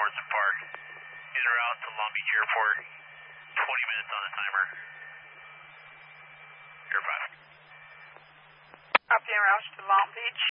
Morrison Park. En route to Long Beach Airport. 20 minutes on the timer. Air 5. Copy en route to Long Beach.